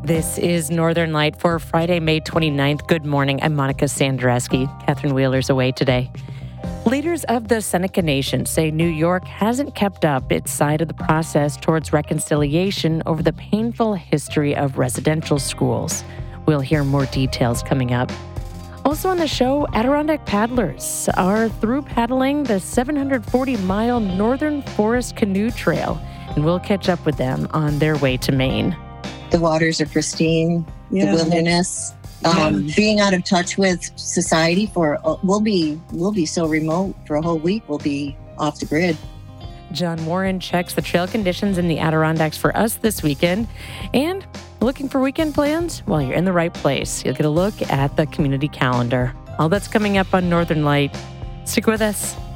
This is Northern Light for Friday, May 29th. Good morning. I'm Monica Sandreski. Catherine Wheeler's away today. Leaders of the Seneca Nation say New York hasn't kept up its side of the process towards reconciliation over the painful history of residential schools. We'll hear more details coming up. Also on the show, Adirondack paddlers are through paddling the 740-mile Northern Forest Canoe Trail, and we'll catch up with them on their way to Maine. The waters are pristine, the wilderness. Being out of touch with society we'll be so remote for a whole week. We'll be off the grid. John Warren checks the trail conditions in the Adirondacks for us this weekend. And looking for weekend plans? Well, you're in the right place. You'll get a look at the community calendar. All that's coming up on Northern Light. Stick with us.